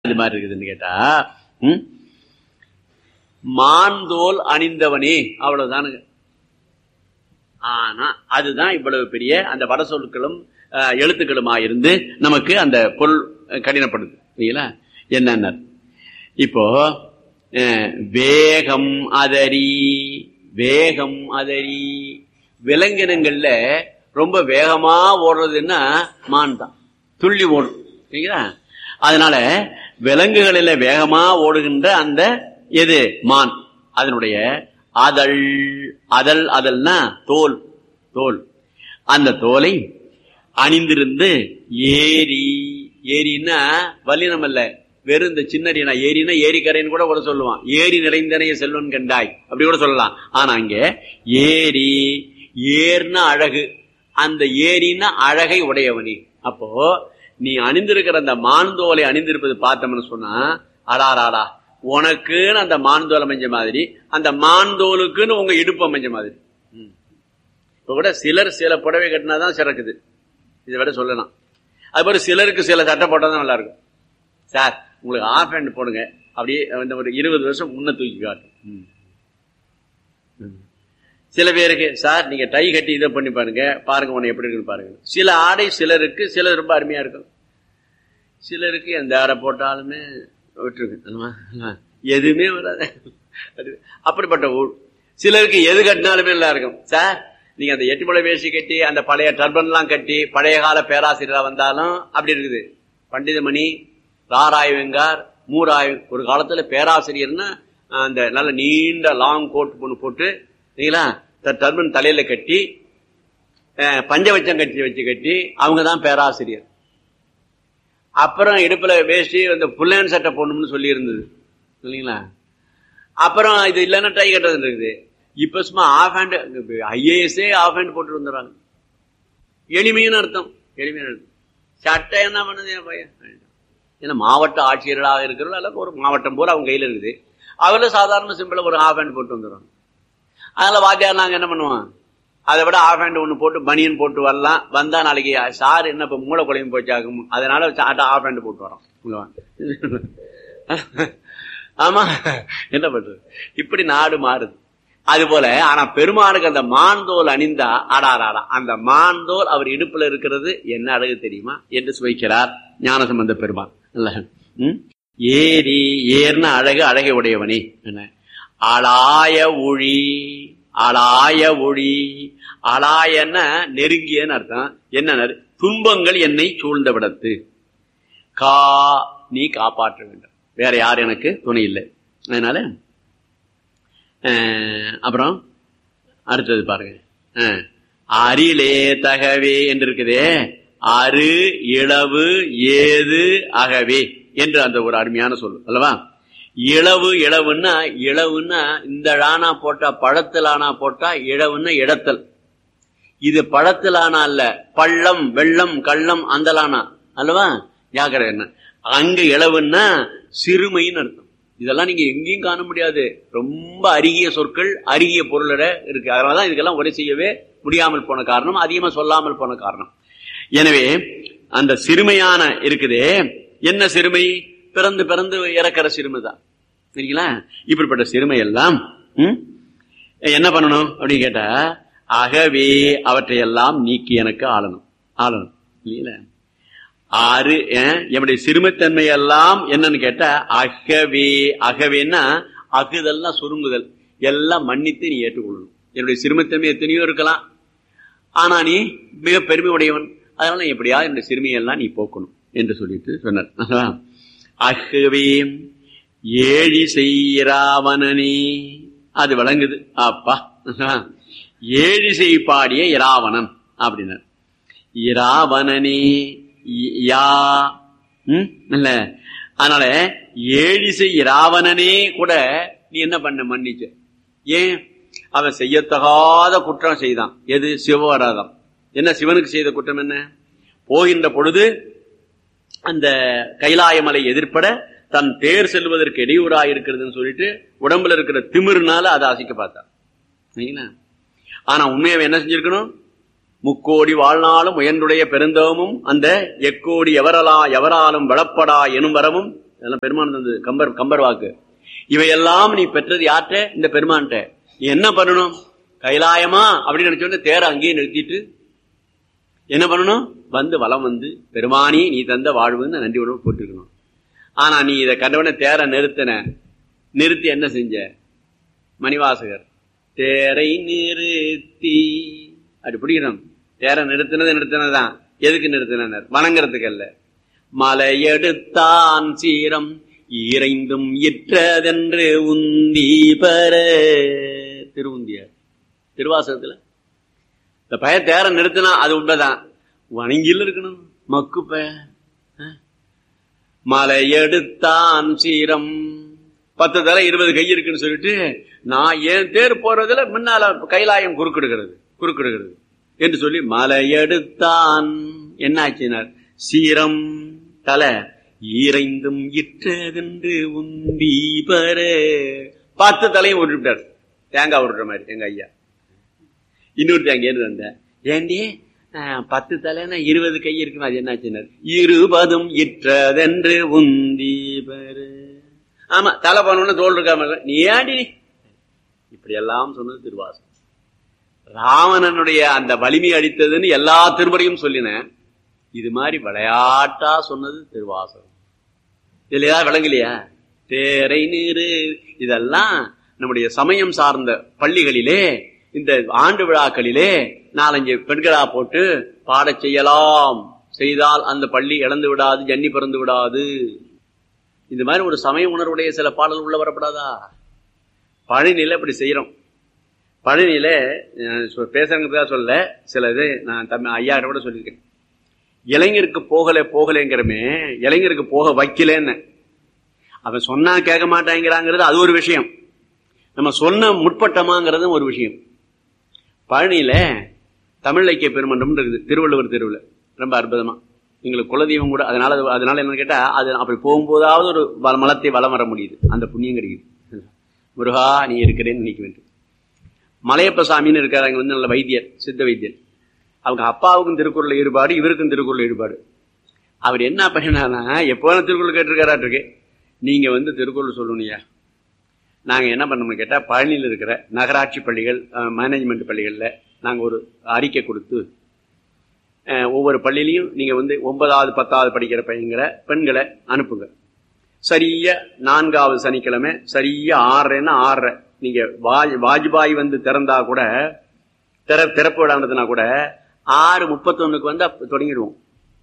இது மாதிரி இருக்குதுன்னு கேட்டா, மான்தோல் அணிந்தவனே அவ்வளவுதானுங்க. ஆனா அதுதான் இவ்வளவு பெரிய அந்த வட சொற்களும் எழுத்துக்களுமா இருந்து நமக்கு அந்த பொருள் கடினப்படுது. சரிங்களா? என்ன இப்போ வேகம் அதரி, வேகம் அதரி விலங்கினங்கள்ல ரொம்ப வேகமா ஓடுறதுன்னா மான் தான், துள்ளி ஓடும். சரிங்களா? அதனால விலங்குகளில வேகமா ஓடுகின்ற அந்த எது மான், அதனுடைய அதழ், அதழ் அதழ்னா தோல், தோல், அந்த தோலை அணிந்திருந்து ஏரி, ஏரின்னா வல்லினம் அல்ல, வெறும் இந்த சின்ன ஏரினா ஏரிக்கரைன்னு கூட சொல்லுவான். ஏரி நிறைந்தனைய செல்வன் கண்டாய் அப்படி கூட சொல்லலாம். ஆனா அங்க ஏரி, ஏர்னா அழகு, அந்த ஏரின்னா அழகை உடையவனி. அப்போ நீ அணிந்திருக்கிற அந்த மான்தோலை அணிந்திருப்பது பார்த்தோம்னு சொன்னா, அடாராடா உனக்குன்னு அந்த மான்தோல் அமைஞ்ச மாதிரி, அந்த மான்தோலுக்குன்னு உங்க இடுப்பு அமைஞ்ச மாதிரி. இப்ப கூட சிலர் சில புடவை கட்டினாதான் சிறக்குது, இதை விட சொல்லலாம். அது மாதிரி சிலருக்கு சில சட்டை போட்டாதான் நல்லா இருக்கும். சார் உங்களுக்கு ஆஃப் ஹேண்ட் போடுங்க, அப்படியே இந்த ஒரு 20 வருஷம் முன்ன தூக்கி காட்டும். சில பேருக்கு சார் நீங்க டை கட்டி இதை பண்ணி பாருங்க, பாருங்க உன்னை எப்படி இருக்குன்னு பாருங்க. சில ஆடை சிலருக்கு சில ரொம்ப அருமையா இருக்கும், சிலருக்கு எந்த ஆடை போட்டாலுமே விட்டுருக்கு, எதுவுமே வராது. அப்படிப்பட்ட ஊர். சிலருக்கு எது கட்டினாலுமே நல்லா இருக்கும். சார் நீங்க அந்த 8 முளை வேஷ்டி கட்டி அந்த பழைய டர்பன் எல்லாம் கட்டி பழைய கால பேராசிரியரா வந்தாலும் அப்படி இருக்குது. பண்டிதமணி, ராராய் வெங்கார், மூராய் ஒரு காலத்துல பேராசிரியர்னா அந்த நல்ல நீண்ட லாங் கோட் பொண்ணு போட்டு டர்பன் தலையில கட்டி பஞ்சவச்சம் கட்டி வச்சு கட்டி அவங்கதான் பேராசிரியர். அப்புறம் இடுப்புல வேஷ்டி அந்த புல்லன் சட்டை போடணும்னு சொல்லி இருந்தது இல்லைங்களா? அப்புறம் இது இல்லைன்னா டை கட்டுறது இருக்குது. இப்ப சும்மா of hand, IASA of hand போட்டு வந்துடுறாங்க. எளிமையான அர்த்தம், எளிமையான அர்த்தம். சட்டை என்ன பண்ணுது என் பையன்? ஏன்னா மாவட்ட ஆட்சியர்களாக இருக்கிறவங்க அல்ல, ஒரு மாவட்டம் போல அவங்க கையில இருக்குது. அவள சாதாரண சிம்பிளா ஒரு ஆஃப் ஹேண்ட் போட்டு வந்துடுறாங்க. அதனால வாத்தியார் நாங்க என்ன பண்ணுவோம், அதை விட ஆஃப் ஹேண்ட் ஒண்ணு போட்டு பனியன் போட்டு வரலாம். வந்தா நாளைக்கு சார் என்ன இப்ப மூளை குழம்பு போச்சாகும், அதனால ஆஃப் ஹேண்ட் போட்டு வரோம். ஆமா, என்ன பண்றது, இப்படி நாடு மாறுது. அது போல ஆனா பெருமானுக்கு அந்த மான்தோல் அணிந்தா ஆடாராடா, அந்த மான்தோல் அவர் இடுப்புல இருக்கிறது என்ன அழகு தெரியுமா என்று சுவைக்கிறார் ஞானசம்பந்த பெருமான். ஏரி, ஏர்ன அழகு, அழகை உடையவனே. என்ன அலாய ஒளி, அலாய ஒளி, அலாயன நெருங்கியன்னு அர்த்தம். என்ன துன்பங்கள் என்னை சூழ்ந்த விடத்து, கா நீ காப்பாற்ற வேண்டும், வேற யார் எனக்கு துணை இல்லை. அதனால அப்புறம் அடுத்தது பாருங்க, அரிலே தகவே என்று இருக்குதே, அரு இளவு ஏது அகவே என்று அந்த ஒரு அருமையான சொல்லு அல்லவா? இளவு, இளவுன்னா இளவுன்னா இந்த ஆனா போட்டா பழத்தில் ஆனா போட்டா இளவுன்னா இடத்தல். இது பழத்தில் ஆனா அல்ல, பள்ளம் வெள்ளம் கள்ளம் அந்தலானா அல்லவா? ஜாக்கிரதை. என்ன அங்க இளவுன்னா சிறுமைன்னு அர்த்தம். இதெல்லாம் நீங்க எங்கேயும் காண முடியாது, ரொம்ப அருகிய சொற்கள் அருகிய பொருளோட இருக்கு. அதனாலதான் இதுக்கெல்லாம் உரை செய்யவே முடியாமல் போன காரணம், அதிகமா சொல்லாமல் போன காரணம். எனவே அந்த சிறுமையான இருக்குதே, என்ன சிறுமை? பிறந்து பிறந்து இறக்கிற சிறுமைதான். சரிங்களா? இப்படிப்பட்ட சிறுமை எல்லாம் என்ன பண்ணணும் அப்படின்னு கேட்டா, அகவே அவற்றையெல்லாம் நீக்கி எனக்கு ஆளணும், ஆளணும் இல்லைங்களா? ஆறு என்னுடைய சிறுமைத்தன்மை எல்லாம் என்னன்னு கேட்டா அகவே, அகவேன்னா அகுதல்னா சுருங்குதல், எல்லாம் மன்னித்து நீ ஏற்றுக்கொள்ளணும். என்னுடைய சிறுமைத்தன்மை எத்தனையோ இருக்கலாம், ஆனா நீ மிக பெருமை உடையவன், அதனால எப்படியாவது என்னுடைய சிறுமையெல்லாம் நீ போக்கணும் என்று சொல்லிட்டு சொன்னார். அகவே ஏழி செய்ராவணனே, அது விளங்குது அப்பா. ஏழிசை பாடிய இராவணன் அப்படின்னார். இராவணனே யா இல்ல, அதனால ஏழிசை இராவணனே கூட நீ என்ன பண்ண மன்னிச்ச. ஏன்? அவன் செய்யத்தகாத குற்றம் செய்தான். எது? சிவவராதம். என்ன சிவனுக்கு செய்த குற்றம் என்ன? போகின்ற பொழுது அந்த கைலாயமலை எதிர்ப்பட தன் தேர் செல்வதற்கு இடையூறாக இருக்கிறதுன்னு சொல்லிட்டு உடம்புல இருக்கிற திமிர்னால அதை அசைக்க பார்த்தான். ஆனா உண்மையை என்ன செஞ்சிருக்கணும்? முக்கோடி வாழ்நாளும் உயர்ந்துடைய பெருந்தவமும் அந்த எக்கோடி எவராலும் வளப்படா எனும் வரமும் இதெல்லாம் பெருமான் தந்தது, கம்பர் வாக்கு. இவையெல்லாம் நீ பெற்றது யார்கிட்ட? இந்த பெருமான்கிட்ட. நீ என்ன பண்ணணும்? கைலாயமா அப்படின்னு நினைச்சோன்னு தேர அங்கேயே நிறுத்திட்டு என்ன பண்ணணும்? வந்து வலம் வந்து பெருமானி நீ தந்த வாழ்வுன்னு நன்றி உணவு போட்டுருக்கணும். ஆனா நீ இதை கண்டவன தேர நிறுத்தி என்ன செஞ்ச? மணிவாசகர் தேரை நிறுத்தி அப்படி பிடிக்கணும். தேர நிறுத்தினதுதான். எதுக்கு நிறுத்தினர்? வணங்குறதுக்கு அல்ல. மலையெடுத்தான் சீரம் ஈரைந்தும் இற்றதென்று உந்தி பெற. திருவுந்தியார் திருவாசகத்துல இந்த பய தேர நிறுத்தினா அது உண்மைதான். வணங்கில இருக்கணும். மக்கு பய மலையெடுத்தான் சீரம் 10 தலை 20 கை இருக்குன்னு சொல்லிட்டு நான் ஏன் தேர் போறதுல முன்னால கைலாயம் குறுக்கிடுகிறது என்று சொல்லி மலையெடுத்தான் என்ன ஆச்சினார்? சீரம் தலை ஈரைந்தும் இற்றதென்று உந்தி பெற 10 தலையும் உருட்டார். தேங்காய் உருட்டுற மாதிரி எங்க ஐயா. இன்னொரு தேங்காய் வந்த ஏண்டி 10 தலைன்னா 20 கை இருக்குன்னு அது என்னாச்சுன்னார்? 20 இற்றதென்று உந்தி பெற. ஆமா, தலை பண்ணு தோல் இருக்காம நீ ஏண்டி இப்படி எல்லாம் சொன்னது திருவாசகம். ராவணனுடைய அந்த வலிமை அடித்ததுன்னு எல்லா திருமுறையும் சொல்லினேன். இது மாதிரி விளையாட்டா சொன்னது திருவாசகம். இதுல ஏதாவது விளங்கலையா? தேரை நீரு இதெல்லாம் நம்முடைய சமயம் சார்ந்த பள்ளிகளிலே இந்த ஆண்டு விழாக்களிலே 4-5 பெண்களா போட்டு பாட செய்யலாம். செய்தால் அந்த பள்ளி இழந்து விடாது, ஜன்னி பிறந்து விடாது. இந்த மாதிரி ஒரு சமய உணர்வுடைய சில பாடல் உள்ள வரப்படாதா? பழனியில இப்படி செய்யறோம். பழனியில பேசுறதுக்காக சொல்ல சில இது நான் ஐயா கூட சொல்லியிருக்கேன். இளைஞருக்கு போகலைங்கிறமே இளைஞருக்கு போக வைக்கலன்னு அவன் சொன்னா கேட்க மாட்டாங்கிறாங்கிறது அது ஒரு விஷயம். நம்ம சொன்ன முற்பட்டமாங்கிறது ஒரு விஷயம். பழனியில தமிழ் இலக்கிய பெருமன்றம் இருக்குது, திருவள்ளுவர் தெருவில். ரொம்ப அற்புதமா எங்களுக்கு குலதெய்வம் கூட. அதனால என்ன கேட்டா அது அப்படி போகும்போதாவது ஒரு மலத்தை வலம் வர முடியுது. அந்த புண்ணியம் கிடைக்குது. முருகா நீ இருக்கிறேன்னு நினைக்க வேண்டும். மலையப்ப சாமின்னு இருக்காரு. அங்க நல்ல வைத்தியர், சித்த வைத்தியர். அவங்க அப்பாவுக்கும் திருக்குறள் ஈடுபாடு, இவருக்கும் திருக்குறள் ஈடுபாடு. அவர் என்ன பண்ணினா எப்போ திருக்குறள் கேட்டிருக்காராட்டிருக்கு. நீங்க திருக்குறள் சொல்லணும்யா. நாங்க என்ன பண்ணோம்னு கேட்டா பழனியில் இருக்கிற நகராட்சி பள்ளிகள், மேனேஜ்மெண்ட் பள்ளிகள்ல நாங்க ஒரு அறிக்கை கொடுத்து ஒவ்வொரு பள்ளியிலையும் நீங்க 9வது 10வது படிக்கிற பெண்களை அனுப்புங்க. சரியா 4வது சனிக்கிழமை சரியா 6:30 நீங்க வாஜ்பாய் திறந்தா கூட திறப்பு விடாமதுனா கூட 6:31 தொடங்கிடுவோம்.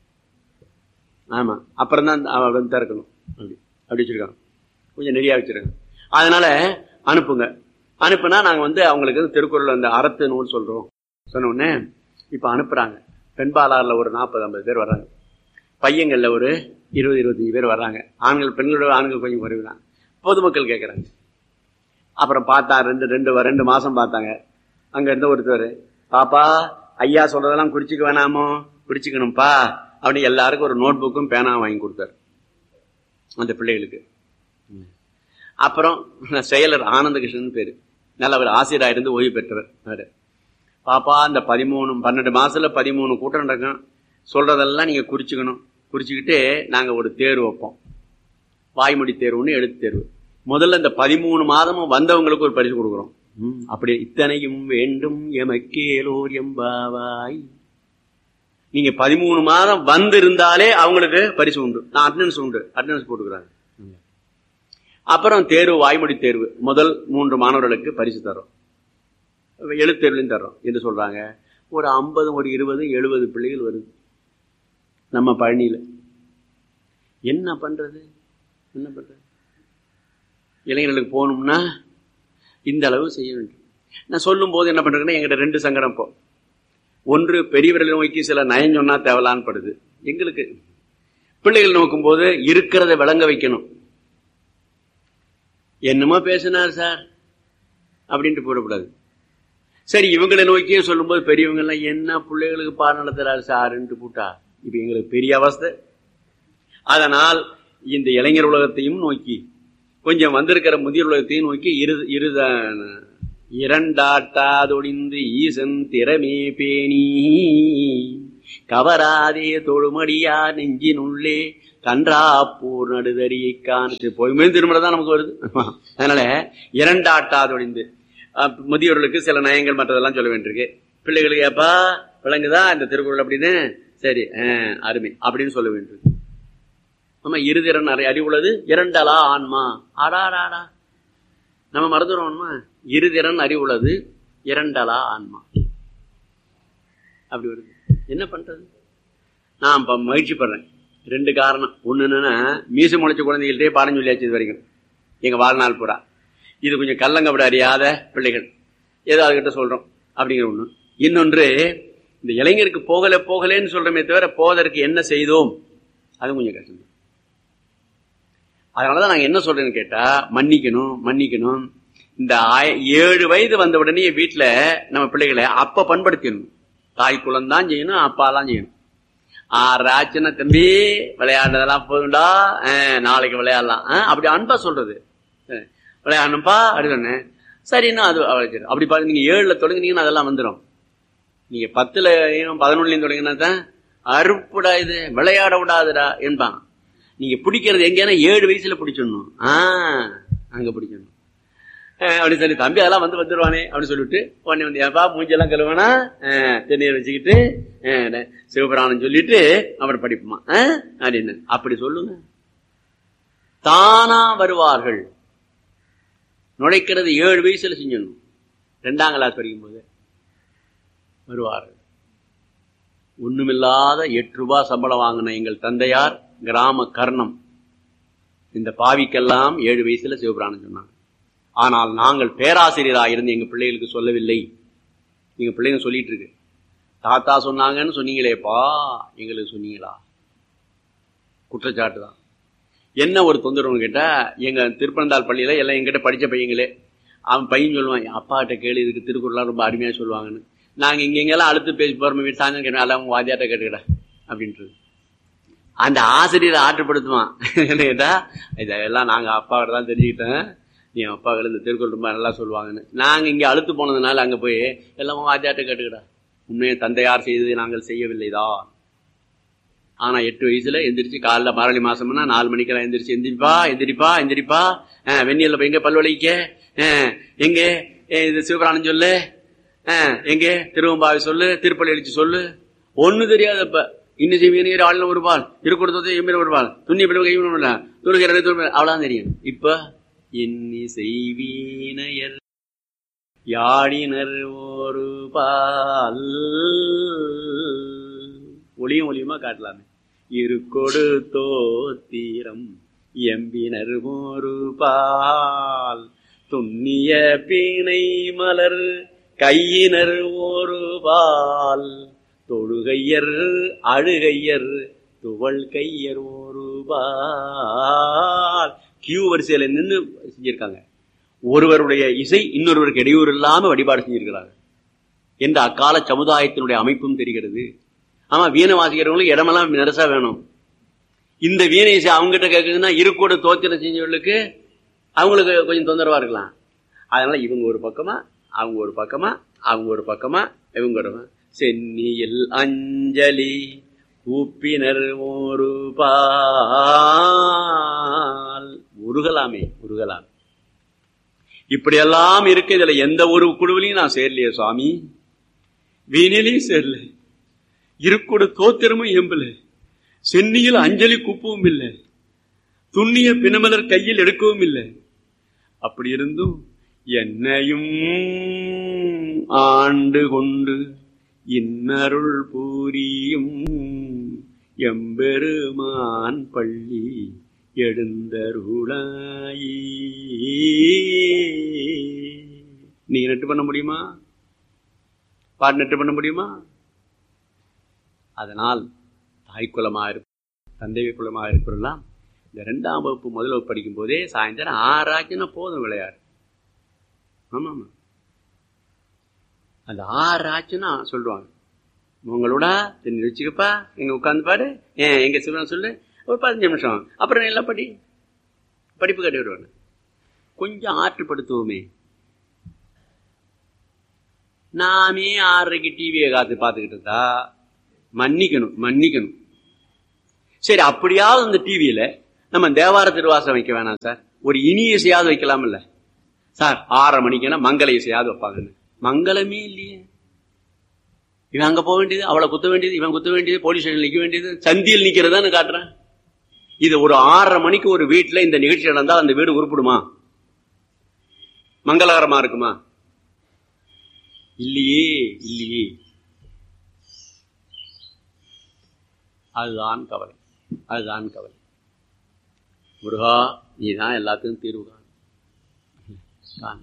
ஆமா, அப்புறம் தான் திறக்கணும். அப்படி வச்சிருக்காங்க, கொஞ்சம் நெறியா வச்சிருக்காங்க. அதனால அனுப்புங்க. அனுப்புனா நாங்க அவங்களுக்கு திருக்குறள் அறத்து நூல் சொல்றோம். சொன்ன உடனே இப்ப அனுப்புறாங்க. பெண்பாளார்ல ஒரு 40-50 பேர் வர்றாங்க. பையங்கள்ல ஒரு 20-25 பேர் வர்றாங்க. பெண்களோட ஆண்கள் கொஞ்சம் குறைவுதான். பொதுமக்கள் கேட்கறாங்க. அப்புறம் பார்த்தா 2 மாசம் பார்த்தாங்க. அங்க இருந்த ஒருத்தர், பாப்பா ஐயா சொல்றதெல்லாம் குறிச்சுக்க வேணாமோ? குறிச்சுக்கணும்ப்பா அப்படி எல்லாருக்கும் ஒரு நோட் புக்கும் பேனா வாங்கி கொடுத்தாரு அந்த பிள்ளைகளுக்கு. அப்புறம் செயலர் ஆனந்தகிருஷ்ணன் பேரு, நல்ல ஒரு ஆசிரியராயிருந்து ஓய்வு பெற்றவர். பாப்பா இந்த 12 மாசத்துல 13 கூட்டம் நடக்கும், சொல்றதெல்லாம் நீங்க குறிச்சுக்கணும். குறிச்சுக்கிட்டு நாங்க ஒரு தேர்வு வைப்போம். வாய்மொழி தேர்வுன்னு எழுத்து தேர்வு. முதல்ல இந்த 13 மாதமும் வந்தவங்களுக்கு ஒரு பரிசு கொடுக்குறோம். அப்படி இத்தனையும் வேண்டும் எமக்கேலோர் எம்பாவாய். நீங்க 13 மாதம் இருந்தாலே அவங்களுக்கு பரிசு உண்டு. நான் அட்டெண்டன்ஸ் போட்டுக்கிறாங்க. அப்புறம் தேர்வு, வாய்மொழி தேர்வு முதல் 3 மாணவர்களுக்கு பரிசு தரோம், எழுத்தேர்வுலையும் தர்றோம் என்று சொல்றாங்க. ஒரு 50, ஒரு 20, 70 பிள்ளைகள் வருது நம்ம பழனியில. என்ன பண்றது? இளைஞர்களுக்கு போகணும்னா இந்த அளவு செய்ய வேண்டும். நான் சொல்லும் போது என்ன பண்றேன்னா எங்கிட்ட 2 சங்கடம். இப்போ ஒன்று, பெரியவர்களை நோக்கி சில நயம் சொன்னா தேவலான்னு படுது. எங்களுக்கு பிள்ளைகள் நோக்கும் போது இருக்கிறத விளங்க வைக்கணும். என்னமோ பேசினார் சார் அப்படின்ட்டு போடக்கூடாது. சரி, இவங்களை நோக்கியே சொல்லும் போது பெரியவங்க எல்லாம் என்ன பிள்ளைகளுக்கு பாடம் நடத்துறாரு சாருன்ட்டு போட்டா இப்ப எங்களுக்கு பெரிய அவஸ்தை. அதனால் இந்த இளைஞர் உலகத்தையும் நோக்கி, கொஞ்சம் வந்திருக்கிற முதியோர் உலகத்தையும் நோக்கி இரண்டாட்டாதொடிந்து ஈசன் திறமே பேணி கவராதே தொழுமடியா நெஞ்சினுள்ளே கன்றாப்பூர் நடுதறியை காணு பொய்மே திருமணம் தான் நமக்கு வருது. அதனால இரண்டாட்டாதொழிந்து முதியோர்களுக்கு சில நயங்கள் மற்றதெல்லாம் சொல்ல வேண்டியிருக்கு. பிள்ளைகளுக்கு ஏப்பா விளங்குதா இந்த திருக்குறள் அப்படின்னு, சரி அருமை அப்படின்னு சொல்ல வேண்டியிருக்கு. ஆமா, இருதிறன் அறிவுள்ளது இரண்டலா ஆன்மா. ஆடாடாடா நம்ம மறந்துடுவோம்மா. இருதிறன் அறிவுள்ளது இரண்டலா ஆன்மா அப்படி வருது. என்ன பண்றது? நான் மகிழ்ச்சி படுறேன். ரெண்டு காரணம். ஒண்ணு என்னன்னா, மீசு முளைச்ச குழந்தைகள்டே பாடம் சொல்லியாச்சு இது வரைக்கும் எங்க வாழ்நாள் பூரா. இது கொஞ்சம் கல்லங்கப்பட அறியாத பிள்ளைகள் ஏதோ அதுகிட்ட சொல்றோம் அப்படிங்கிற ஒண்ணு. இன்னொன்று, இந்த இளைஞருக்கு போகலன்னு சொல்றமே தவிர போவதற்கு என்ன செய்தோம் அது கொஞ்சம் கஷ்டம். அதனாலதான் நாங்க என்ன சொல்றேன்னு கேட்டா, மன்னிக்கணும். இந்த 7 வயது வந்த உடனே வீட்டுல நம்ம பிள்ளைகளை அப்ப பண்படுத்திடணும். தாய் குலம் தான் செய்யணும், அப்பாலாம் செய்யணும். 6 ஆச்சுன்னா தம்பி விளையாடுறதெல்லாம் போதுண்டா, நாளைக்கு விளையாடலாம் அப்படி அன்பா சொல்றது. விளையாடணும்பா அப்படி சொன்னேன். சரின்னா அது அப்படி பாருங்க. நீங்க 7ல தொடங்குனீங்கன்னா அதெல்லாம் வந்துடும். நீங்க 10லயும் 11லயும் தொடங்கினா தான் அறுப்புடா இது விளையாட விடாதுடா என்பாங்க. நீங்க பிடிக்கிறது எங்கன்னா 7 வயசுல பிடிச்சிடணும். அங்க பிடிக்கணும் அப்படின்னு சொல்லி, தம்பி அதெல்லாம் வந்துருவானே அப்படின்னு சொல்லிட்டு உடனே வந்து ஏப்பா மூஞ்செல்லாம் கழுவானா தென்னீர் வச்சுக்கிட்டு சிவபிராணம் சொல்லிட்டு அப்புறம் படிப்புமா அப்படின்னு அப்படி சொல்லுங்க. தானா வருவார்கள். நுழைக்கிறது 7 வயசுல செஞ்சணும். 2ஆம் கிளாஸ் படிக்கும் போது வருவார்கள். ஒண்ணுமில்லாத 8 ரூபாய் சம்பளம் வாங்கின எங்கள் தந்தையார் கிராம கர்ணம் இந்த பாவிக்கெல்லாம் 7 வயசுல சிவபிராணம் சொன்னாங்க. ஆனால் நாங்கள் பேராசிரியராக இருந்து எங்க பிள்ளைகளுக்கு சொல்லவில்லை. எங்க பிள்ளைங்க சொல்லிட்டு இருக்கு, தாத்தா சொன்னாங்கன்னு சொன்னீங்களேப்பா, எங்களுக்கு சொன்னீங்களா? குற்றச்சாட்டு தான். என்ன ஒரு தொந்தரவுன்னு கேட்டா, எங்க திருப்பனந்தாள் பள்ளியில எல்லாம் எங்கிட்ட படிச்ச பையங்களே, அவன் பையன் சொல்லுவான், அப்பாட்ட கேளு இதுக்கு திருக்குறள்லாம் ரொம்ப அருமையா சொல்லுவாங்கன்னு. நாங்க இங்கெங்கெல்லாம் அடுத்து பேசி போறோம், வீட்டு சாயந்தரம் கேட்டோம், அல்ல அவங்க வாத்தியாட்ட கேட்டுக்கிட அப்படின்றது. அந்த ஆசிரியரை ஆற்றுப்படுத்துவான். கேட்டா இதெல்லாம் நாங்க அப்பாவிட்ட தான் தெரிஞ்சுக்கிட்டேன், நீ அப்பாக்கள் இந்த திருக்குறள் ரொம்ப நல்லா சொல்லுவாங்கன்னு. நாங்க இங்க அழுத்து போனதுனால அங்க போய் எல்லாம் வாத்தியாட்ட கேட்டுக்கிடா. உண்மையை தந்தையார் செய்ததை நாங்கள் செய்யவில்லைதான். ஆனா 8 வயசுல எந்திரிச்சு காலைல மாரளி மாசம்னா 4 மணிக்கெல்லாம் எந்திரிச்சு எந்திரிப்பா வெந்நீர்ல போய் எங்க பல்வழிக்க, எங்க இது சிவபிராணம் சொல்லு, எங்க திருவம்பாவை சொல்லு, திருப்பள்ளி எழுச்சி சொல்லு. ஒண்ணு தெரியாது. அப்ப இன்னும் செய்வீர் ஆளுநர் ஒரு பால், திருக்குறத்தை எம்பீர் ஒரு பால், துண்ணி கைவிட துணுகிற அவ்வளவுதான் தெரியும். இப்ப இன்னி செய்வீனையர் யாழினர் ஒரு பால் ஒளியுமா காட்டலாமே. இருக்கொடு தோத்திரம் எம்பினர் ஒரு பால் துண்ணிய பீனை மலர் கையினர் ஒரு பால் தொழுகையர் அழுகையர் துவள் கையர் ஒரு பால். கியூ வரிசையில நின்று செஞ்சிருக்காங்க. ஒருவருடைய இசை இன்னொருவருக்கு இடையூறு இல்லாம வழிபாடு செஞ்சிருக்கிறாங்க என்ற அக்கால சமுதாயத்தினுடைய அமைப்பும் தெரிகிறது. ஆமா, வீணை வாசிக்கிறவங்களுக்கு இடமெல்லாம் நெரசா வேணும். இந்த வீணை இசை அவங்ககிட்ட கேட்குதுன்னா இருக்கோட தோத்திரம் செஞ்சவர்களுக்கு அவங்களுக்கு கொஞ்சம் தொந்தரவா இருக்கலாம். அதனால இவங்க ஒரு பக்கமா, அவங்க ஒரு பக்கமா, அவங்க ஒரு பக்கமா, இவங்க ஒரு சென்னியில் அஞ்சலி கூப்பினர் ஒரு பால். உருகலாமே. இப்படியெல்லாம் இருக்கு. இதுல எந்த ஒரு குழுவிலையும் நான் சேரலையே சுவாமி, வீணிலையும் சேரல, இருக்கோட தோத்திரமும் எம்பல, சென்னியில் அஞ்சலி கூப்பவும் இல்லை, துண்ணிய பிணமலர் கையில் எடுக்கவும் இல்லை. அப்படி இருந்தும் என்னையும் ஆண்டு கொண்டு இன்னருள் பூரியும் எம்பெருமான் பள்ளி எழுந்தருளாயி. நீ நெட்டு பண்ண முடியுமா? பாட்டு நெட்டு பண்ண முடியுமா? அதனால் தாய்க்குலமாக இருப்ப, தந்தை குலமாக இருப்பதெல்லாம் இந்த 2ஆம் வகுப்பு முதல் வகுப்பு படிக்கும் போதே சாயந்தரம் 6 ஆச்சுன்னா போதும் விளையாடு. ஆமா, அந்த 6 ஆச்சுன்னா சொல்லுவாங்க, உங்களோட தென்னு வச்சுக்கப்பா, எங்க உட்காந்து பாடு, எங்க சிவன் சொல்லு, ஒரு 15 நிமிஷம், அப்புறம் எல்லாம் படிப்பு கட்டி விடுவாங்க. கொஞ்சம் ஆற்றுப்படுத்துவோமே. நாமே 6:30க்கு டிவியை பார்த்துக்கிட்டு இருந்தா மன்னிக்கணும் மன்னிக்கணும். சரி, அப்படியாவது இந்த டிவியில நம்ம தேவார திருவாசம் வைக்க வேணாம் சார், ஒரு இனி இசையாவது வைக்கலாம்ல சார். 6:30 மணிக்குன்னா மங்கள இசையாவது வைப்பாங்கன்னு. மங்களமே இல்லையே. இவன் அங்க போக வேண்டியது, அவளை குத்த வேண்டியது, இவன் குத்த வேண்டியது, போலீஸ் ஸ்டேஷன் நிக்க வேண்டியது, சந்தியில் நிக்கிறதான்னு காட்டுறேன். இது ஒரு 6:30 மணிக்கு ஒரு வீட்டுல இந்த நிகழ்ச்சி நடந்தால் அந்த வீடு உருப்பிடுமா? மங்களகரமா இருக்குமா? இல்லையே இல்லையே. அதுதான் கவலை, அதுதான் கவலை. முருகா, நீதான் எல்லாத்துக்கும் தீர்வு காண்.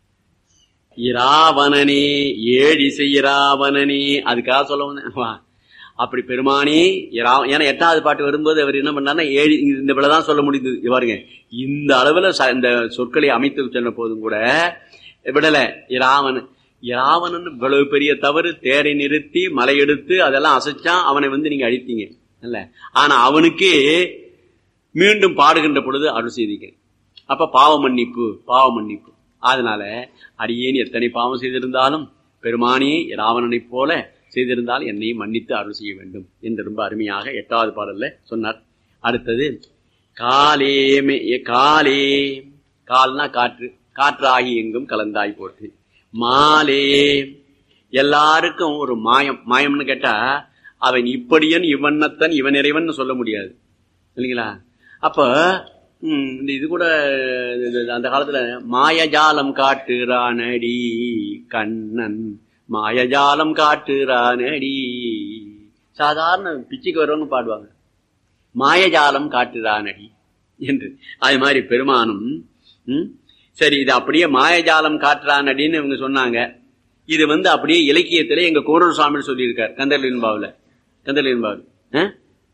இராவணனே, ஏழிசை இராவணனே, அதுக்காக சொல்ல வந்தேன். அப்படி பெருமானே, ஏன்னா 8வது பாட்டு வரும்போது அவர் என்ன பண்ணாருன்னா, இந்த விடதான் சொல்ல முடியுது. பாருங்க, இந்த அளவுல இந்த சொற்களை அமைத்து சொன்ன போதும் கூட விடல. இராவணன் இவ்வளவு பெரிய தவறு, தேரை நிறுத்தி மலை எடுத்து அதெல்லாம் அசைச்சான், அவனை நீங்க அழித்தீங்க இல்ல. ஆனா அவனுக்கே மீண்டும் பாடுகின்ற பொழுது அருள் செய்தீங்க. அப்ப பாவ மன்னிப்பு, பாவ மன்னிப்பு. அதனால அடியேன் எத்தனை பாவம் செய்திருந்தாலும் பெருமானே இராவணனை போல செய்திருந்தால் என்னை மன்னித்து அருள் செய்ய வேண்டும் என்று ரொம்ப அருமையாக 8வது பாடல்ல சொன்னார். அடுத்தது காலே, காலே, கால்னா காற்று, காற்றாகி எங்கும் கலந்தாய் போட்டு. மாலே, எல்லாருக்கும் ஒரு மாயம். மாயம்னு கேட்டா அவன் இப்படியன் இவன்னத்தன் இவன் இறைவன் சொல்ல முடியாது இல்லைங்களா? அப்ப இது கூட அந்த காலத்துல மாயஜாலம் காட்டுறானடி கண்ணன், மாயஜாலம் காட்டுறானடி. சாதாரண பிச்சுக்கு வரவங்க பாடுவாங்க, மாயஜாலம் காட்டுறானடி என்று. அது மாதிரி பெருமானும் சரி, இது அப்படியே மாயஜாலம் காட்டுறானடின்னு இவங்க சொன்னாங்க. இது அப்படியே இலக்கியத்திலே எங்க கோரூர் சுவாமி சொல்லியிருக்கார் கந்தர்லின்பாவுல. கந்தர்லின்பாவில்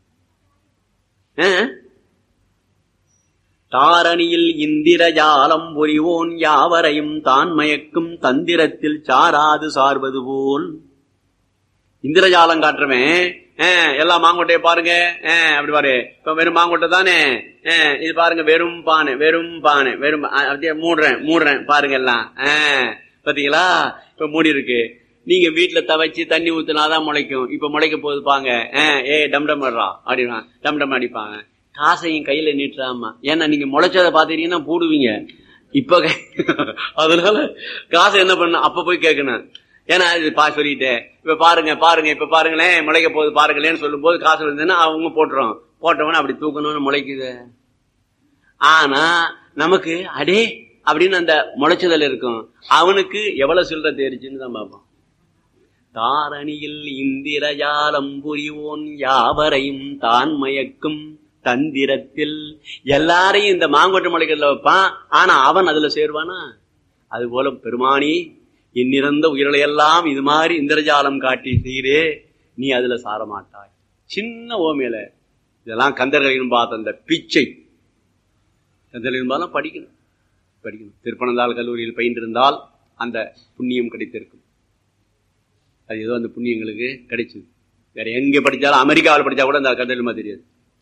தாரணியில் இந்திரஜாலம் புரிவோன் யாவரையும் தான் மயக்கும் தந்திரத்தில் சாராது சார்வது போல். இந்திரஜாலம் காட்டுறவன் எல்லா மாங்கொட்டைய பாருங்க, அப்படி பாரு, இப்ப வெறும் மாங்கொட்டை தானே, இது பாருங்க வெறும் பானை, வெறும் பானை, வெறும் அப்படியே மூடுறேன் பாருங்க எல்லாம். பாத்தீங்களா, இப்ப மூடி இருக்கு. நீங்க வீட்டுல தவச்சு தண்ணி ஊத்துனாதான் முளைக்கும். இப்ப முளைக்க போகுது பாங்க, டம்டம் வர்றா அப்படின்னா டம்டம் அடிப்பாங்க. காசையும் கையில நீட்டுறாமா, ஏன்னா நீங்க முளைச்சதை பாத்தீங்கன்னா போடுவீங்க. இப்ப அதனால காசை என்ன பண்ண, அப்ப போய் கேட்கணும். ஏன்னா சொல்லிட்டேன், இப்ப பாருங்க பாருங்க இப்ப பாருங்களேன் முளைக்க போகுது பாருங்களேன்னு சொல்லும் போது காசு இருந்ததுன்னா அவங்க போட்டுறோம். போட்டவன அப்படி தூக்கணும்னு முளைக்குது. ஆனா நமக்கு அடே அப்படின்னு அந்த முளைச்சதல் இருக்கும். அவனுக்கு எவ்வளவு சில்லற தேடிச்சுன்னு தான் பார்ப்போம். தாரணியில் இந்திரஜாலம் புரிவோன் யாவரையும் தான் மயக்கும் தந்திரத்தில். எல்லாரையும் இந்த மாங்கொட்டை முளைக்கல வைப்பான், ஆனா அவன் அதுல சேருவானா? அது போல பெருமானி, இன்னிறந்த உயிர்களையெல்லாம் இது மாதிரி இந்திரஜாலம் காட்டி செய்கிறே, நீ அதுல சாரமாட்டாய். சின்ன ஓமையில இதெல்லாம் கந்தர்களின் பார்த்த அந்த பிச்சை. கந்தர்களின் பார்த்தா படிக்கணும். திருப்பனந்தாள் கல்லூரியில் பயின்றிருந்தால் அந்த புண்ணியம் கிடைத்திருக்கும். அது ஏதோ அந்த புண்ணியங்களுக்கு கிடைச்சது. வேற எங்க படிச்சாலும், அமெரிக்காவில் படிச்சா கூட அந்த கந்தர்களின் தெரியாது.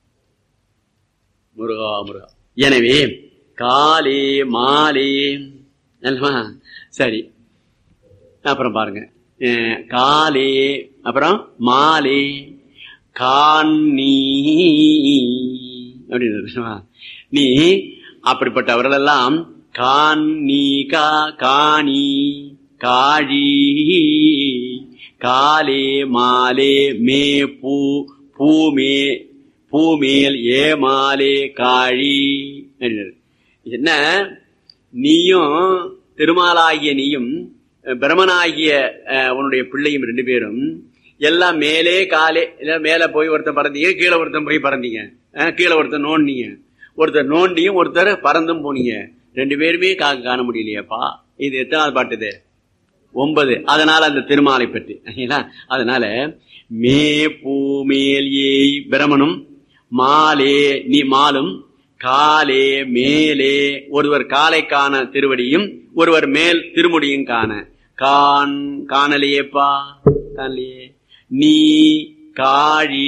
முருகா முருகா. எனவே காலே மாலே, சரி. அப்புறம் பாருங்க, காலே, அப்புறம் மாலே, காணி அப்படின்னு. நீ அப்படிப்பட்டவர்கள் எல்லாம் காணி, காணி, காழி, காலே மாலே, மே பூ, பூமே, பூமேல் ஏமாலே காழி. என்ன, நீயும் திருமாலாகிய நீயும் பிரமனாகிய உன்னுடைய பிள்ளையும் 2 பேரும் எல்லாம் மேலே காலே, மேல போய் ஒருத்தன் பறந்தீங்க, கீழே ஒருத்தன் போய் பறந்தீங்க, கீழே ஒருத்தன் நோண்டிங்க, ஒருத்தர் நோண்டியும் ஒருத்தர் பறந்தும் போனீங்க. 2 பேருமே காண முடியலையாப்பா. இது எத்தனாவது பாட்டுது? 9. அதனால அந்த திருமாலை பற்றி. அதனால மே பூமேல் ஏய் பிரமனும், மாலே நீ மாலும், காலே மேலே ஒருவர் காலை காண திருவடியும் ஒருவர் மேல் திருமுடியும் காண. காணலையேப்பா, காணலையே. நீ காழி,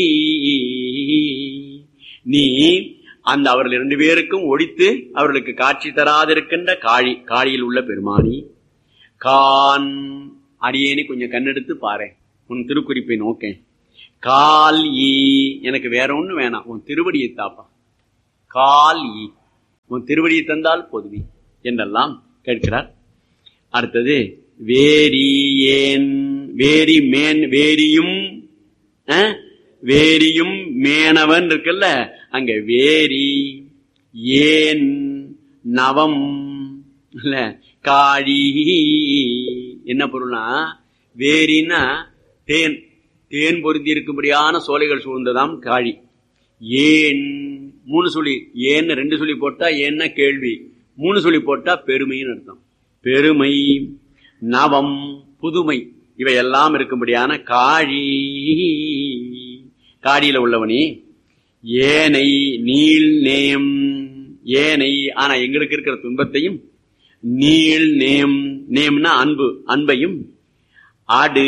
நீ அந்த அவர்கள் 2 பேருக்கும் ஒழித்து அவர்களுக்கு காட்சி தராதிருக்கின்ற காழி, காழியில் உள்ள பெருமானி. கான் அடியேனி கொஞ்சம் கண்ணெடுத்து பாரு, உன் திருக்குறிப்பை நோக்கேன். கால் ஈ, எனக்கு வேற ஒண்ணு வேணாம், உன் திருவடியை தாப்பா. கால் ஈ, உன் திருவடியை தந்தால் போதுவி என்றெல்லாம் கேட்கிறார். அடுத்தது வேரி ஏன், வேரி மேன், வேரியும் வேரியும் மேனவன் இருக்குல்ல, அங்க வேரி ஏன் நவம் இல்ல காழி. என்ன பொருள்னா, வேரின்னா தேன், தேன் பொருந்தி இருக்கும்படியான சோலைகள் சூழ்ந்ததாம் காழி. ஏன் 3 சொல்லி, ஏன்னு 2 சொல்லி போட்டா ஏன்னா கேள்வி, 3 சொல்லி போட்டா பெருமைன்னு அர்த்தம். பெருமை, நவம் புதுமை, இவையெல்லாம் இருக்கும்படியான காழி. காடியில உள்ளவனே. ஏனை நீள் நேம், ஏனை ஆனா எங்களுக்கு இருக்கிற துன்பத்தையும், நீள் நேம், நேம்னா அன்பு, அன்பையும், ஆடு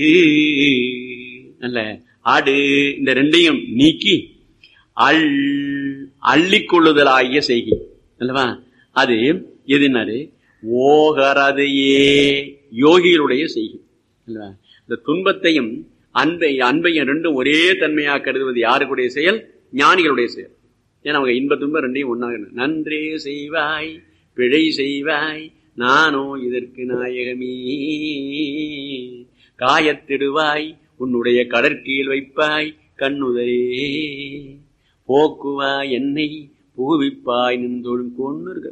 அல்ல ஆடு, இந்த 2ஐயும் நீக்கி அள்ளிக்கொள்ளுதலாகிய செய்கை அல்லவா. அது எதுனாரு ஓகரது ஏ, யோகிகளுடைய செய்கை அல்லவா. இந்த துன்பத்தையும் அன்பையும் ரெண்டும் ஒரே தன்மையாக கருதுவது யாருக்குடைய செயல்? ஞானிகளுடைய செயல். ஏன்னா அவங்க இன்ப துன்பம் 2ஐயும் ஒன்னாக. நன்றே செய்வாய் பிழை செய்வாய் நானோ இதற்கு நாயகமே, காயத்திடுவாய் உன்னுடைய கடற்கீழ் வைப்பாய் கண்ணுதரே, போக்குவாய் என்னை புகுவிப்பாய் நின்றோடும் கொண்டு இருக்கு.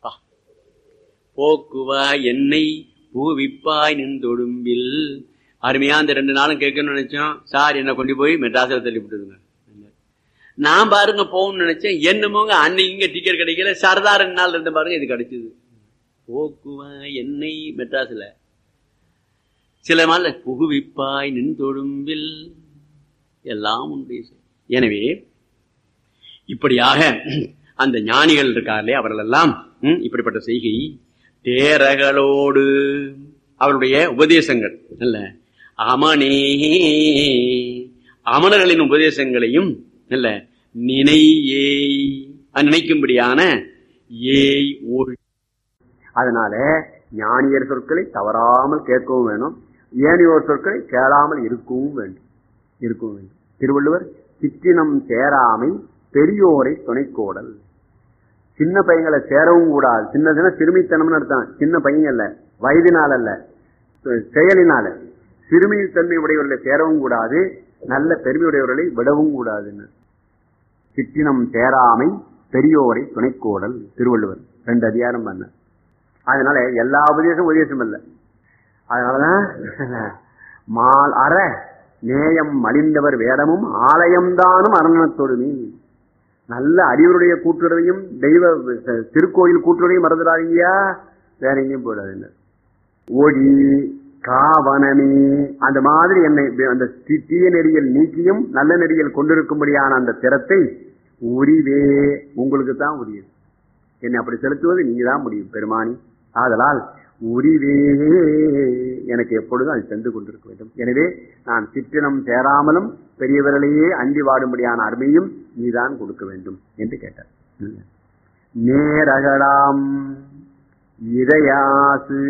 போக்குவாய் என்னை புகுவிப்பாய் நின்றொடும்பில். அருமையா அந்த 2 நாளும் கேட்கணும்னு நினைச்சோம். சார் என்ன கொண்டு போய் மெட்ராஸில் தள்ளி விட்டுதுங்க. நான் பாருங்க போகணும்னு நினைச்சேன், என்னமோங்க அன்னைக்கு இங்க டிக்கெட் கிடைக்கல, சரதா 2 நாள் 2 பாருங்க இது கிடைச்சது. போக்குவாய் என்னை மெட்ராஸ்ல, சில நாள் புகுவிப்பாய் நின் தொடும்பில், எல்லாம் உண்டு. எனவே இப்படியாக அந்த ஞானிகள் இருக்கார்களே அவர்கள் எல்லாம் இப்படிப்பட்ட செய்கை தேரகளோடு அவருடைய உபதேசங்கள் அல்ல, அமனே அமனர்களின் உபதேசங்களையும் அல்ல நினையே நினைக்கும்படியான ஏய் ஓய். அதனால ஞானியர் சொற்களை தவறாமல் கேட்கவும் வேணும், ஏனையோர் சொற்களை கேளாமல் இருக்கவும் வேண்டும். திருவள்ளுவர் சிற்றினம் சேராமை பெரியோரை துணைக்கோடல். சின்ன பையங்களை சேரவும் கூடாது. சின்ன சிறுமித்தனம்னு அர்த்தம். சின்ன பையன் அல்ல, வயதினால் அல்ல, செயலினால. சிறுமித்தன்மை உடையவர்களை சேரவும் கூடாது, நல்ல பெருமையுடையவர்களை விடவும் கூடாதுன்னு. சிற்றினம் சேராமை பெரியோரை துணைக்கோடல் திருவள்ளுவர் 2 அதிகாரம் பண்ண. அதனால எல்லா உபதேசம் அல்ல. அதனாலதான் மால் அற நேயம் மலிந்தவர் வேடமும் ஆலயம்தானும் அரணத்தொடுமி. நல்ல அறிவருடைய கூட்டுறவையும் தெய்வ திருக்கோயில் கூட்டுறவையும் மறந்துடாதீங்கயா, வேற எங்கேயும் போடாது. ஒளி காவனமே, அந்த மாதிரி என்னை அந்த தீய நெறியில் நீக்கியும் நல்ல நெறியில் கொண்டிருக்கும்படியான அந்த திறத்தை உரிவே உங்களுக்கு தான் உரியது. என்னை அப்படி செலுத்துவது நீங்க தான் முடியும் பெருமானி. ஆதலால் உரிவே எனக்கு எப்பொழுதும் அது சென்று கொண்டிருக்க வேண்டும். எனவே நான் சிற்றினம் சேராமலும் பெரியவர்களையே அண்டி வாடும்படியான அருமையும் நீதான் கொடுக்க வேண்டும் என்று கேட்டார். நேரகலாம் இதயாசு,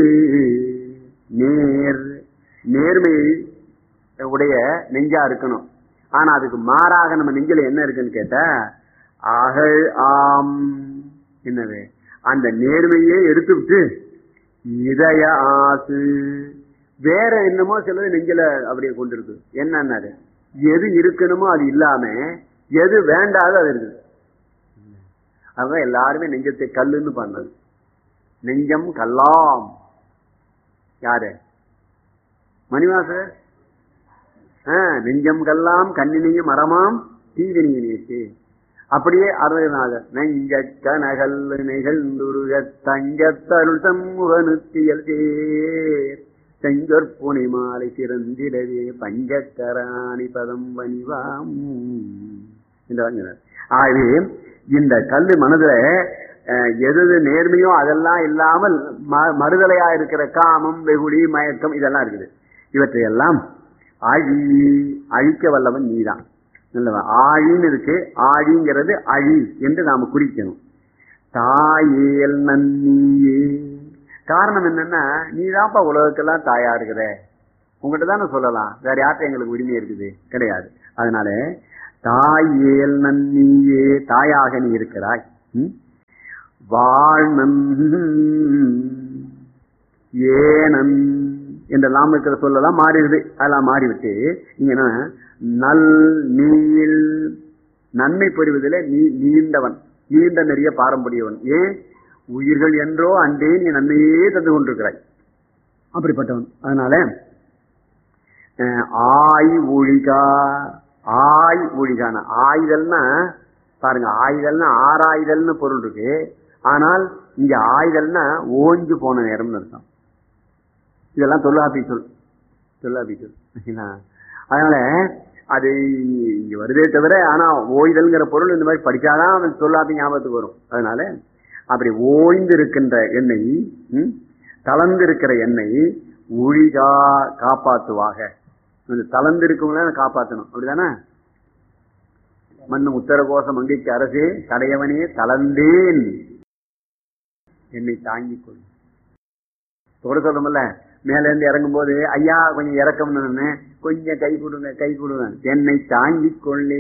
நேர்மையை உடைய நெஞ்சா இருக்கணும். ஆனா அதுக்கு மாறாக நம்ம நெஞ்சில என்ன இருக்குன்னு கேட்ட அகழ் ஆம். என்னது அந்த நேர்மையே எடுத்துவிட்டு இதய ஆசு வேற என்னமோ சிலது நெஞ்சில அப்படியே கொண்டிருக்கு. என்னன்னாரு எது இருக்கணுமோ அது இல்லாம எது வேண்டாதோ அது இருக்குது. அதான் எல்லாருமே நெஞ்சத்தை கல்லுன்னு பண்ணது. நெஞ்சம் கல்லாம் யாரு? மணிவாசர். நெஞ்சம் கல்லாம் கண்ணினையும் மரமாம் தீவினியினேச்சு. அப்படியே அருள்நாதர் நெஞ்ச கனகல் நிகழ்ந்துருக தங்கத்தருள் சமூகனுத்தியல் தேர் செஞ்சொற்புனை மாலை சிறந்திடவே பஞ்சக்கராணி பதம் வணிவாம் என்றார். ஆகவே இந்த கல்லு மனதுல எது நேர்மையோ அதெல்லாம் இல்லாமல் மறுதலையா இருக்கிற காமம் வெகுளி மயக்கம் இதெல்லாம் இருக்குது. இவற்றையெல்லாம் அழிக்க வல்லவன் நீதான். ஆழின்னு இருக்கு, ஆழிங்கிறது அழி என்று நாம குறிக்கணும். தாயேல் நன்னியே. காரணம் என்னன்னா நீதான்ப்பா உலகத்துக்கெல்லாம் தாயா இருக்கிற, உங்கள்கிட்ட தானே சொல்லலாம், வேற யார்கிட்ட எங்களுக்கு உரிமை இருக்குது? கிடையாது. அதனால தாய் ஏல் நன்னியே, தாயாக நீ இருக்கிறாய். வாழ்நன் ஏனன் என்றெல்லாம் இருக்கிற சொல்லலாம் மாறிடுது. அதெல்லாம் மாறிவிட்டு நீங்க நல் நீள் நன்மை பெறுவதில் நீ நீண்டவன், நீண்ட நிறைய பாரம்பரியவன். ஏன் உயிர்கள் என்றோ அன்றே நீ நன்மையே தந்து கொண்டிருக்கிறாய், அப்படிப்பட்டவன். அதனால ஆய் ஒழிகா, ஆய் ஒழிகான ஆயுதல்னா பாருங்க, ஆயுதல்னா ஆராயுதல்னு பொருள் இருக்கு. ஆனால் இங்க ஆயுதல்னா ஓஞ்சு போன நேரம்னு அர்த்தம். இதெல்லாம் தொல்லாபி சொல், தொல்லாபி சொல். அதனால அது இங்க வருதே தவிர, ஆனா ஓய்தல்ங்கிற பொருள் இந்த மாதிரி படிச்சாதான் தொல்லாபி ஞாபகத்துக்கு வரும். அதனால அப்படி ஓய்ந்து இருக்கின்ற எண்ணெய், தளர்ந்து இருக்கிற எண்ணெய் ஒழிகா காப்பாற்றுவாக. தளர்ந்து இருக்கவங்கள காப்பாற்றணும், அப்படிதானே? மண்ணும் உத்தரகோச மங்கைக்கு அரசே கடையவனே தளர்ந்தேன் என்னை தாங்கிக் கொள். தொட சொல்றோம்ல, மேல இருந்து இறங்கும் போது ஐயா கொஞ்சம் இறக்கம்னு கொஞ்சம் கை கொடுங்க, கை கொடுங்க, என்னை தாங்கிக் கொள்ளே.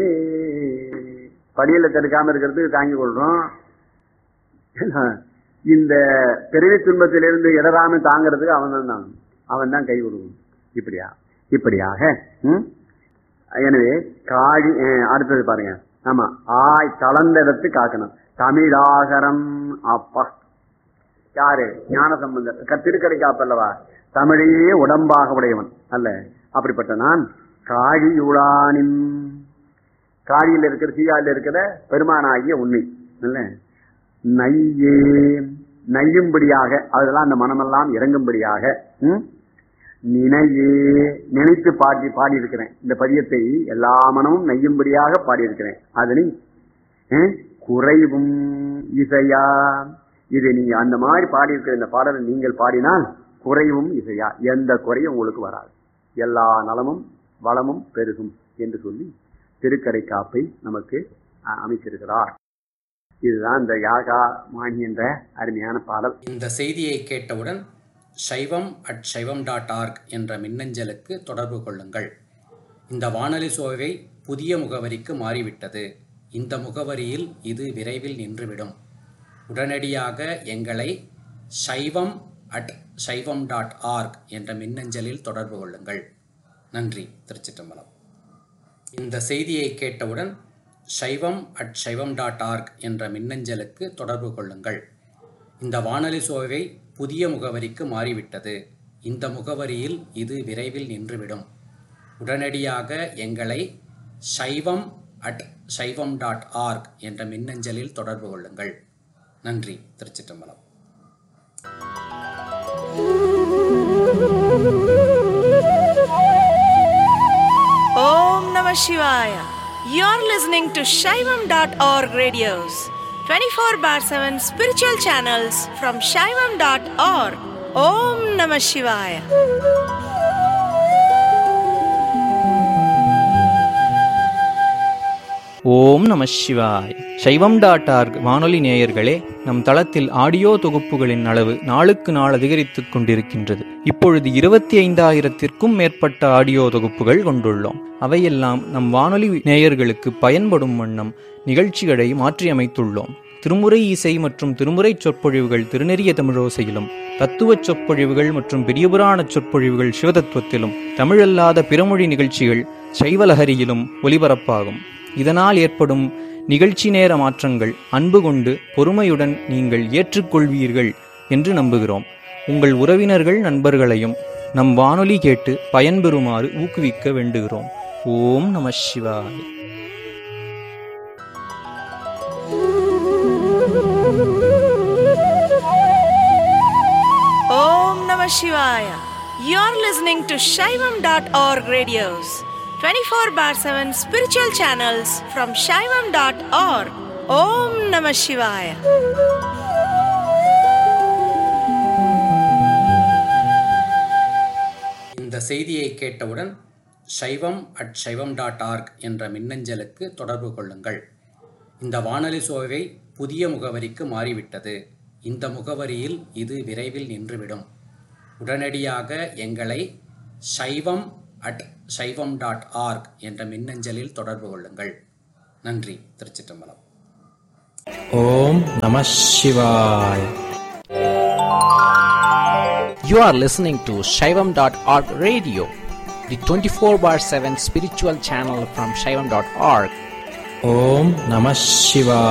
படியில தடுக்காம இருக்கிறதுக்கு தாங்கிக் கொள்றோம். இந்த பிறவி துன்பத்திலிருந்து இடராம தாங்கிறதுக்கு அவன் தான் கை கொடுக்கணும். இப்படியாக எனவே காழி. அடுத்தது பாருங்க, ஆமா ஆய் தளர்ந்த இடத்து காக்கணும். தமிழாகரம் அப்பா யாரு? ஞான சம்பந்தர் திருக்கடை காப்பல்லவா, தமிழையே உடம்பாக உடையவன் அல்ல. அப்படிப்பட்ட நான் காழியுளானின், காழியில் இருக்கிற சீயாவில் இருக்கிற பெருமானாகிய உண்மை அல்ல, நையே நையும்படியாக, அதெல்லாம் அந்த மனமெல்லாம் இறங்கும்படியாக நினையே நினைத்து பாடியிருக்கிறேன். இந்த பதியத்தை எல்லா மனமும் நையும்படியாக பாடியிருக்கிறேன். அதனை குறைவும் இசையா, இதை நீ அந்த மாதிரி பாடியிருக்கிற இந்த பாடலை நீங்கள் பாடினால் குறைவும் இசையா, எந்த குறையும் உங்களுக்கு வராது, எல்லா நலமும் வளமும் பெருகும் என்று சொல்லி திருக்கடை காப்பை நமக்கு அமைச்சிருக்கிறார். இதுதான் இந்த யாகா மாணி என்ற அருமையான பாடல். இந்த செய்தியை கேட்டவுடன் shaivam@shaivam.org என்ற மின்னஞ்சலுக்கு தொடர்பு கொள்ளுங்கள். இந்த வானொலி சோவை புதிய முகவரிக்கு மாறிவிட்டது. இந்த முகவரியில் இது விரைவில் நின்றுவிடும். உடனடியாக எங்களை shaivam@shaivam.org என்ற மின்னஞ்சலில் தொடர்பு கொள்ளுங்கள். நன்றி. திருச்சிற்றம்பலம். இந்த செய்தியை கேட்டவுடன் shaivam@shaivam.org என்ற மின்னஞ்சலுக்கு தொடர்பு கொள்ளுங்கள். இந்த வானொலி சோவை புதிய முகவரிக்கு மாறிவிட்டது. இந்த முகவரியில் இது விரைவில் நின்றுவிடும். உடனடியாக எங்களை shaivam@shaivam.org என்ற மின்னஞ்சலில் தொடர்பு கொள்ளுங்கள். நன்றி. திருச்சிற்றம்பலம். Om Namah Shivaya. You're listening to Shaivam.org radios, 24/7 spiritual channels from Shaivam.org. Om Namah Shivaya. ஓம் நம சிவாய். சைவம்.org வானொலி நேயர்களே, நம் தளத்தில் ஆடியோ தொகுப்புகளின் அளவு நாளுக்கு நாள் அதிகரித்துக் கொண்டிருக்கின்றது. இப்பொழுது 25,000-க்கும் மேற்பட்ட ஆடியோ தொகுப்புகள் கொண்டுள்ளோம். அவையெல்லாம் நம் வானொலி நேயர்களுக்கு பயன்படும் வண்ணம் நிகழ்ச்சிகளை மாற்றியமைத்துள்ளோம். திருமுறை இசை மற்றும் திருமுறை சொற்பொழிவுகள் திருநெறிய தமிழோசையிலும், தத்துவச் சொற்பொழிவுகள் மற்றும் பெரியபுராண சொற்பொழிவுகள் சிவதத்துவத்திலும், தமிழல்லாத பிறமொழி நிகழ்ச்சிகள் சைவலஹரியிலும் ஒலிபரப்பாகும். இதனால் ஏற்படும் நிகழ்ச்சி நேர மாற்றங்கள் அன்பு கொண்டு பொறுமையுடன் நீங்கள் ஏற்றுக்கொள்வீர்கள் என்று நம்புகிறோம். உங்கள் உறவினர்கள் நண்பர்களையும் நம் வானொலி கேட்டு பயன்பெறுமாறு ஊக்குவிக்க வேண்டுகிறோம். ஓம் நம சிவாய. Om Namah Shivaya. You're listening to Shaivam.org radios, 24/7 spiritual channels from Shaivam.org. Om Namah Shivaya. இந்த செய்தியை கேட்டவுடன் shaivam@shaivam.org என்ற மின்னஞ்சலுக்கு தொடர்பு கொள்ளுங்கள். இந்த வானொலி சோவை புதிய முகவரிக்கு மாறிவிட்டது. இந்த முகவரியில் இது விரைவில் நின்றுவிடும். உடனடியாக எங்களை shaivam@shaivam.org என்ற மின்னஞ்சலில் தொடர்பு கொள்ளுங்கள். நன்றி. திருச்சிற்றம்பலம். ஓம் நம சிவாய். You are listening to Shaivam.org radio, the 24/7 spiritual channel from Shaivam.org. ஓம் நம சிவாய்.